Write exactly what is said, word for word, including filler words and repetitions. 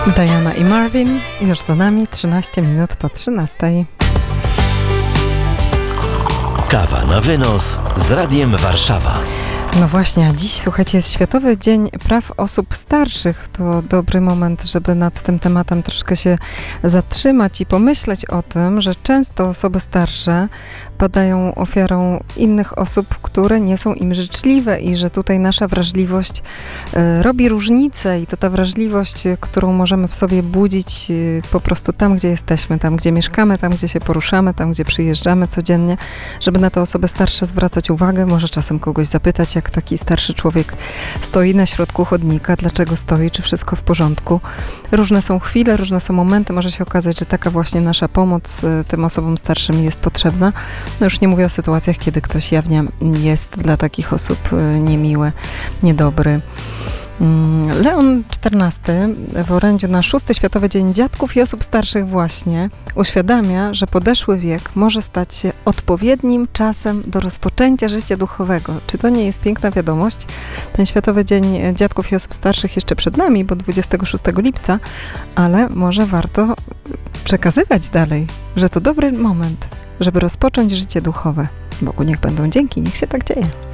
Diana i Marvin już za nami, trzynaście minut po trzynastej. Kawa na wynos z Radiem Warszawa. No właśnie, a dziś, słuchajcie, jest Światowy Dzień Praw Osób Starszych. To dobry moment, żeby nad tym tematem troszkę się zatrzymać i pomyśleć o tym, że często osoby starsze padają ofiarą innych osób, które nie są im życzliwe i że tutaj nasza wrażliwość y, robi różnicę i to ta wrażliwość, którą możemy w sobie budzić y, po prostu tam, gdzie jesteśmy, tam, gdzie mieszkamy, tam, gdzie się poruszamy, tam, gdzie przyjeżdżamy codziennie, żeby na te osoby starsze zwracać uwagę, może czasem kogoś zapytać, jak taki starszy człowiek stoi na środku chodnika, dlaczego stoi, czy wszystko w porządku. Różne są chwile, różne są momenty, może się okazać, że taka właśnie nasza pomoc y, tym osobom starszym jest potrzebna. No już nie mówię o sytuacjach, kiedy ktoś jawnie jest dla takich osób niemiły, niedobry. Leon czternasty w orędziu na szósty Światowy Dzień Dziadków i Osób Starszych właśnie uświadamia, że podeszły wiek może stać się odpowiednim czasem do rozpoczęcia życia duchowego. Czy to nie jest piękna wiadomość? Ten Światowy Dzień Dziadków i Osób Starszych jeszcze przed nami, bo dwudziestego szóstego lipca, ale może warto przekazywać dalej, że to dobry moment, żeby rozpocząć życie duchowe. Bogu niech będą dzięki, niech się tak dzieje.